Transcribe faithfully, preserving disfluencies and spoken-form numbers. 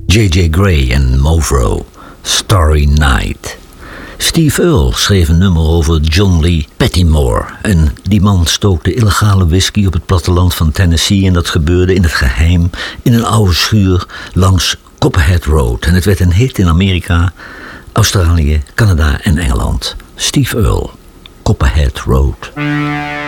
J J Gray en Movro, Starry Night. Steve Earle schreef een nummer over John Lee Pettimore. En die man stookte illegale whisky op het platteland van Tennessee. En dat gebeurde in het geheim in een oude schuur langs Copperhead Road. En het werd een hit in Amerika, Australië, Canada en Engeland. Steve Earle, Copperhead Road.